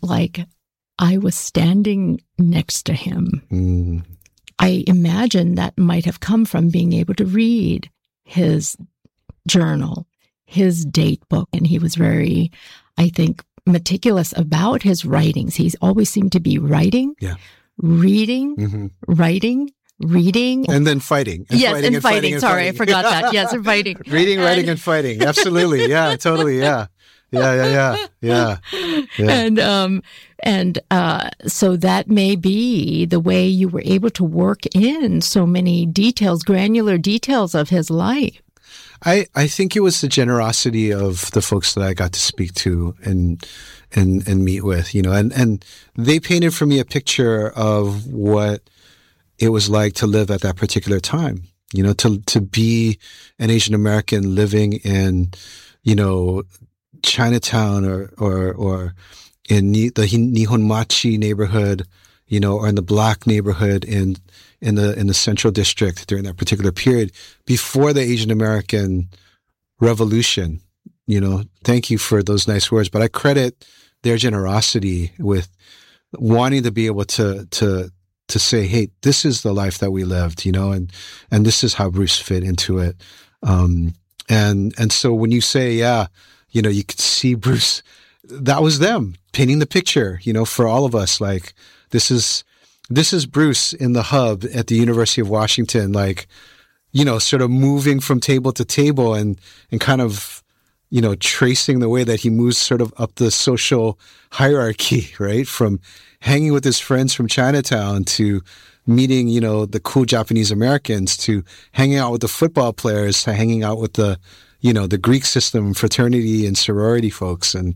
like I was standing next to him. Mm. I imagine that might have come from being able to read his journal, his date book. And he was very, I think, meticulous about his writings. He's always seemed to be writing, reading, writing, reading. And then fighting. And yes, fighting, and fighting. Sorry, I forgot that. Yes, and fighting. Reading, writing, and fighting. Absolutely. Yeah, totally. Yeah. Yeah. And so that may be the way you were able to work in so many details, granular details of his life. I think it was the generosity of the folks that I got to speak to and meet with, and they painted for me a picture of what it was like to live at that particular time, to be an Asian American living in, Chinatown or in the Nihonmachi neighborhood, or in the black neighborhood in the Central District during that particular period before the Asian American Revolution. Thank you for those nice words, but I credit their generosity with wanting to be able to say, hey, this is the life that we lived, and this is how Bruce fit into it. And so when you say, you could see Bruce, that was them painting the picture, for all of us. Like, this is Bruce in the hub at the University of Washington, like, sort of moving from table to table and kind of, tracing the way that he moves sort of up the social hierarchy, right? From hanging with his friends from Chinatown to meeting, the cool Japanese Americans, to hanging out with the football players, to hanging out with the Greek system, fraternity and sorority folks. And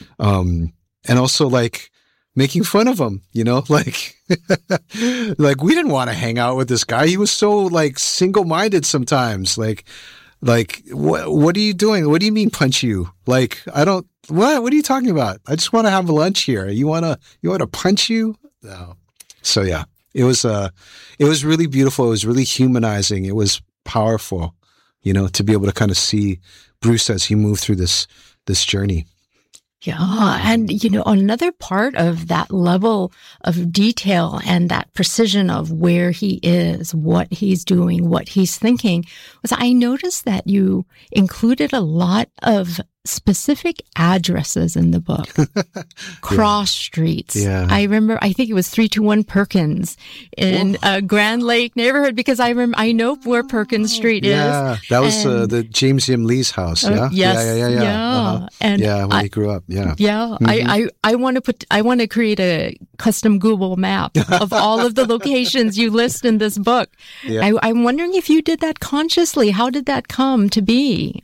also like making fun of him, like, like we didn't want to hang out with this guy. He was so like single-minded sometimes. Like, what are you doing? What do you mean punch you? Like, what are you talking about? I just want to have lunch here. You want to punch you? No. So yeah, it was really beautiful. It was really humanizing. It was powerful, to be able to kind of see Bruce as he moved through this journey. Yeah. And, another part of that level of detail and that precision of where he is, what he's doing, what he's thinking was I noticed that you included a lot of specific addresses in the book. Cross streets. Yeah. I remember, I think it was 321 Perkins in Grand Lake neighborhood because I know where Perkins Street is. Yeah. That was the James M. Lee's house. Yeah. Yes. Yeah. Uh-huh. And when he grew up. Yeah. Yeah. Mm-hmm. I want to create a custom Google map of all of the locations you list in this book. Yeah. I'm wondering if you did that consciously. How did that come to be?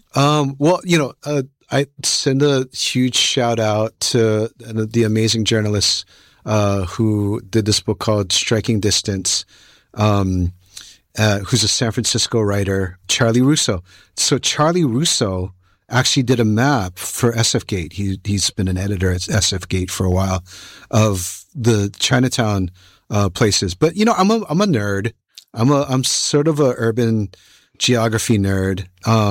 I send a huge shout out to the amazing journalists who did this book called Striking Distance, who's a San Francisco writer, Charlie Russo. So Charlie Russo actually did a map for SF Gate. He's been an editor at SF Gate for a while of the Chinatown places. But I'm a nerd. I'm sort of a urban geography nerd.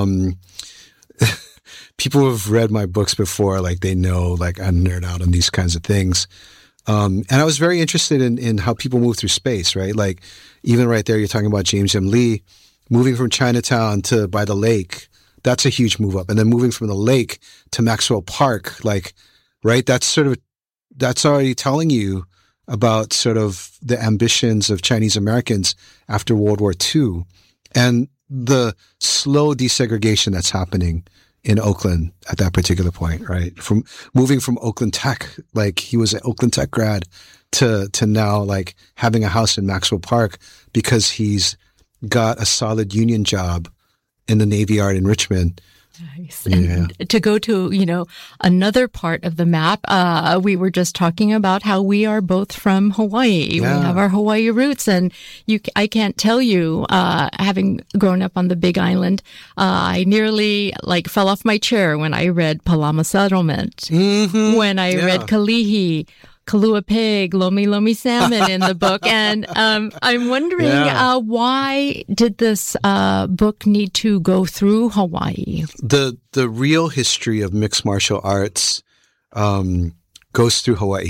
People who have read my books before, like they know, like I nerd out on these kinds of things. And I was very interested in how people move through space, right? Like even right there, you're talking about James M. Lee moving from Chinatown to by the lake. That's a huge move up. And then moving from the lake to Maxwell Park, like, right? That's already telling you about sort of the ambitions of Chinese Americans after World War II and the slow desegregation that's happening in Oakland at that particular point, right? From moving from Oakland Tech, like he was an Oakland Tech grad, to now like having a house in Maxwell Park because he's got a solid union job in the Navy Yard in Richmond. Nice. And to go to, another part of the map, we were just talking about how we are both from Hawaii. Yeah. We have our Hawaii roots, and I can't tell you, having grown up on the Big Island, I nearly fell off my chair when I read Palama Settlement, mm-hmm. when I read Kalihi, Kalua Pig, Lomi Lomi Salmon in the book. And I'm wondering, why did this book need to go through Hawaii? The real history of mixed martial arts goes through Hawaii.